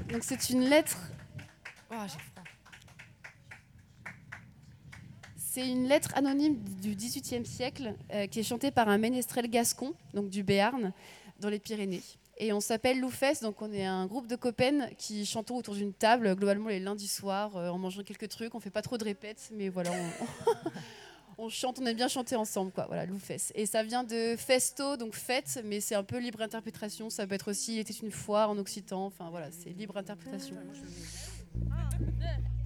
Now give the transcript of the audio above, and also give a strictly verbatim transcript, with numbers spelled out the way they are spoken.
Donc c'est une lettre. Oh, j'ai froid. C'est une lettre anonyme du dix-huitième siècle euh, qui est chantée par un ménestrel gascon, donc du Béarn, dans les Pyrénées. Et on s'appelle Loufès, donc on est un groupe de copains qui chantons autour d'une table, globalement les lundis soirs, euh, en mangeant quelques trucs. On fait pas trop de répètes, mais voilà, on, on chante, on aime bien chanter ensemble, quoi. Voilà, Loufès. Et ça vient de festo, donc fête, mais c'est un peu libre interprétation. Ça peut être aussi il était une fois en occitan. Enfin voilà, c'est libre interprétation.